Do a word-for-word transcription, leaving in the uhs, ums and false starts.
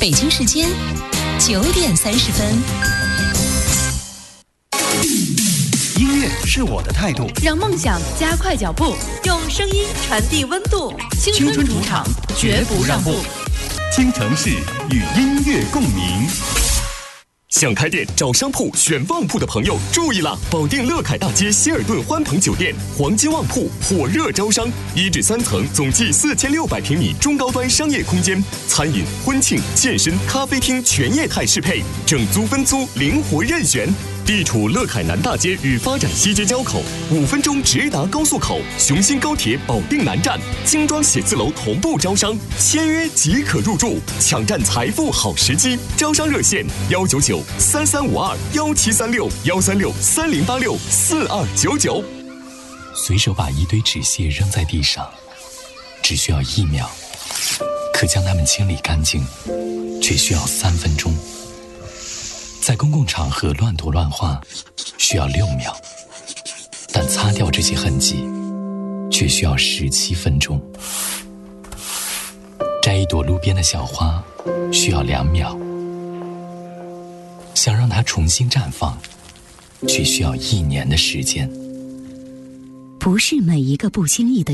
北京时间九点三十分。 音乐是我的态度， 让梦想加快脚步，用声音传递温度。青春主场，绝不让步。 京城市与音乐共鸣。 想开店找商铺选旺铺的朋友注意了！保定乐凯大街希尔顿欢腾酒店黄金旺铺火热招商，一至三层，总计四千六百平米中高端商业空间，餐饮、婚庆、健身、咖啡厅全业态适配，整租分租灵活任选。地处乐凯南大街与发展西街交口，五分钟直达高速口，雄心高铁保定南站，精装写字楼同步招商，签约即可入住，抢占财富好时机。招商热线：幺九九三三五二幺七三六幺三六三零八六四二九九。 随手把一堆纸屑扔在地上，只需要一秒，可将它们清理干净，却需要三分钟。在公共场合乱涂乱画需要六秒，但擦掉这些痕迹却需要十七分钟。摘一朵路边的小花需要两秒，想让它重新绽放却需要一年的时间。 不是每一个不经意的